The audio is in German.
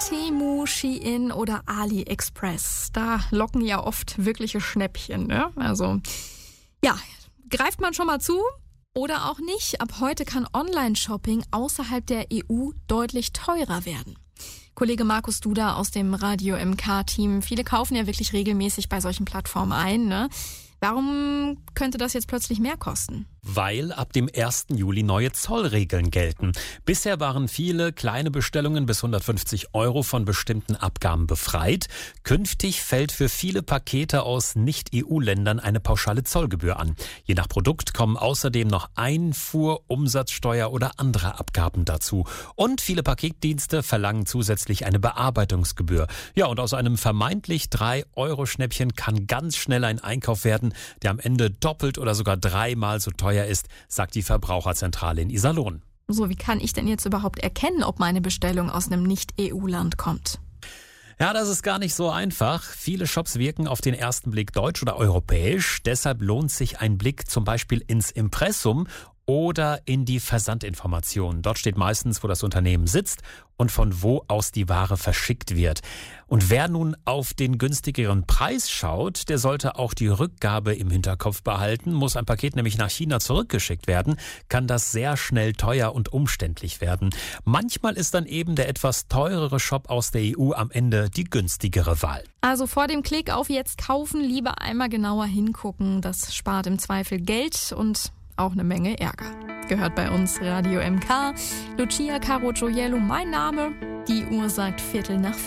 Temu, Shein oder AliExpress. Da locken ja oft wirkliche Schnäppchen, ne? Also, ja, greift man schon mal zu? Oder auch nicht. Ab heute kann Online-Shopping außerhalb der EU deutlich teurer werden. Kollege Markus Duda aus dem Radio MK-Team. Viele kaufen ja wirklich regelmäßig bei solchen Plattformen ein, ne? Warum könnte das jetzt plötzlich mehr kosten? Weil ab dem 1. Juli neue Zollregeln gelten. Bisher waren viele kleine Bestellungen bis 150 € von bestimmten Abgaben befreit. Künftig fällt für viele Pakete aus Nicht-EU-Ländern eine pauschale Zollgebühr an. Je nach Produkt kommen außerdem noch Einfuhr, Umsatzsteuer oder andere Abgaben dazu. Und viele Paketdienste verlangen zusätzlich eine Bearbeitungsgebühr. Ja, und aus einem vermeintlich 3-Euro-Schnäppchen kann ganz schnell ein Einkauf werden, der am Ende doppelt oder sogar dreimal so teuer ist, sagt die Verbraucherzentrale in Iserlohn. So, wie kann ich denn jetzt überhaupt erkennen, ob meine Bestellung aus einem Nicht-EU-Land kommt? Ja, das ist gar nicht so einfach. Viele Shops wirken auf den ersten Blick deutsch oder europäisch. Deshalb lohnt sich ein Blick zum Beispiel ins Impressum oder in die Versandinformationen. Dort steht meistens, wo das Unternehmen sitzt und von wo aus die Ware verschickt wird. Und wer nun auf den günstigeren Preis schaut, der sollte auch die Rückgabe im Hinterkopf behalten. Muss ein Paket nämlich nach China zurückgeschickt werden, kann das sehr schnell teuer und umständlich werden. Manchmal ist dann eben der etwas teurere Shop aus der EU am Ende die günstigere Wahl. Also vor dem Klick auf Jetzt kaufen lieber einmal genauer hingucken. Das spart im Zweifel Geld und auch eine Menge Ärger. Gehört bei uns Radio MK. Lucia Caro Gioiello, mein Name. Die Uhr sagt 4:45.